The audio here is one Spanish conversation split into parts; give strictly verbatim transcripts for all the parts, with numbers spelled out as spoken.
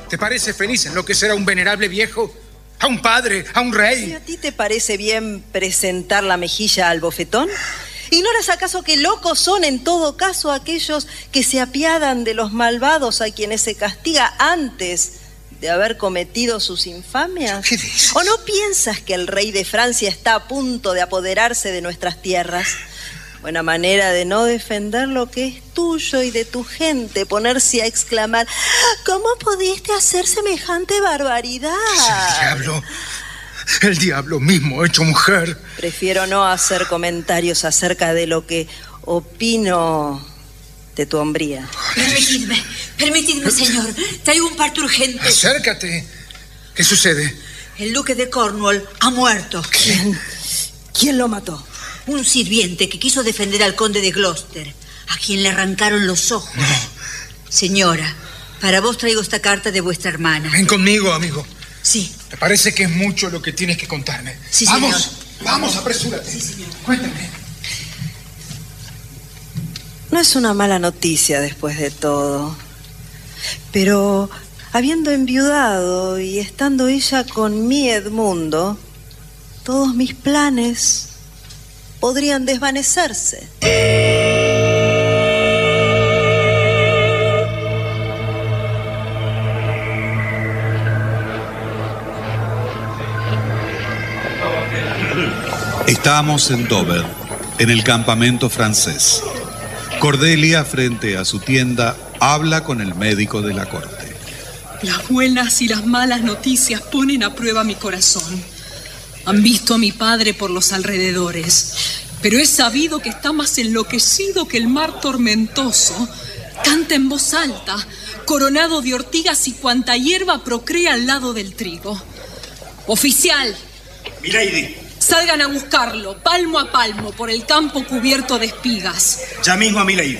¿Te parece feliz enloquecer a un venerable viejo? ¿A un padre? ¿A un rey? ¿Y a ti te parece bien presentar la mejilla al bofetón? ¿Ignoras acaso que locos son en todo caso aquellos que se apiadan de los malvados a quienes se castiga antes de haber cometido sus infamias? ¿Qué dices? ¿O no piensas que el rey de Francia está a punto de apoderarse de nuestras tierras? Buena manera de no defender lo que es tuyo y de tu gente, ponerse a exclamar: ¿cómo pudiste hacer semejante barbaridad? El diablo, el diablo mismo hecho mujer. Prefiero no hacer comentarios acerca de lo que opino de tu hombría. Permitidme, permitidme, señor. Traigo un parte urgente. Acércate. ¿Qué sucede? El duque de Cornwall ha muerto. ¿Quién? ¿Quién lo mató? Un sirviente que quiso defender al conde de Gloucester, a quien le arrancaron los ojos. No. Señora, para vos traigo esta carta de vuestra hermana. Ven conmigo, amigo. Sí. ¿Te parece que es mucho lo que tienes que contarme? Sí, vamos, señor. Vamos, apresúrate. Sí, señor. Cuéntame. No es una mala noticia después de todo. Pero habiendo enviudado y estando ella con mi Edmundo, todos mis planes podrían desvanecerse. Estamos en Dover, en el campamento francés. Cordelia, frente a su tienda, habla con el médico de la corte. Las buenas y las malas noticias ponen a prueba mi corazón. Han visto a mi padre por los alrededores, pero he sabido que está más enloquecido que el mar tormentoso. Canta en voz alta, coronado de ortigas y cuanta hierba procrea al lado del trigo. Oficial. Milady. Salgan a buscarlo, palmo a palmo, por el campo cubierto de espigas. Ya mismo a Milady.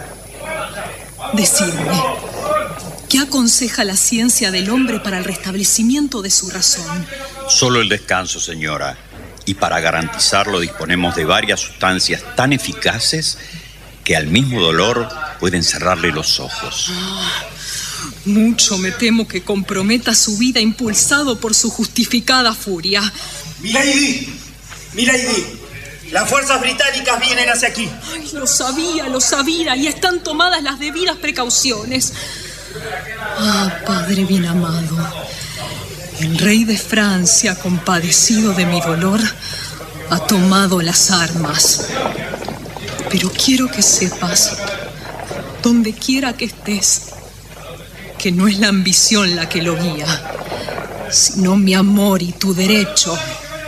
Decidme, ¿qué aconseja la ciencia del hombre para el restablecimiento de su razón? Solo el descanso, señora. Y para garantizarlo disponemos de varias sustancias tan eficaces que al mismo dolor pueden cerrarle los ojos. Ah, mucho me temo que comprometa su vida impulsado por su justificada furia. Milady, Milady, las fuerzas británicas vienen hacia aquí. Ay, lo sabía, lo sabía, y están tomadas las debidas precauciones. Ah, padre bien amado, el rey de Francia, compadecido de mi dolor, ha tomado las armas. Pero quiero que sepas, donde quiera que estés, que no es la ambición la que lo guía, sino mi amor y tu derecho.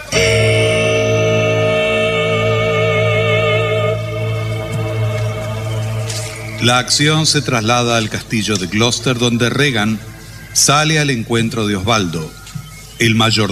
La acción se traslada al castillo de Gloucester, donde Regan sale al encuentro de Osvaldo, el mayor